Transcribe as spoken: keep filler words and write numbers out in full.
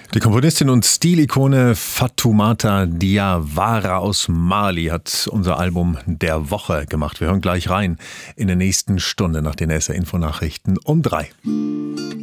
Die Komponistin und Stilikone Fatoumata Diawara aus Mali hat unser Album der Woche gemacht. Wir hören gleich rein in der nächsten Stunde nach den S R-Info-Nachrichten um drei.